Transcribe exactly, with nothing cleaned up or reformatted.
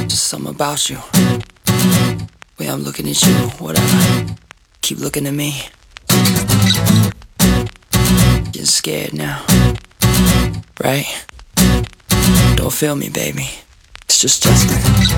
Just something about you. Way I'm looking at you, whatever. Keep looking at me. Getting scared now, right? Don't feel me, baby. It's just Justin.